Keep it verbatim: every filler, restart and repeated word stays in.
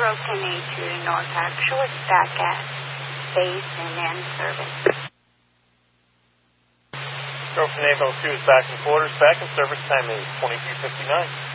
Zero ten eight two to Norfolk. Show us back at base and end service. Zero ten eight oh two is back in quarters. Back in service. Time is twenty-three fifty-nine.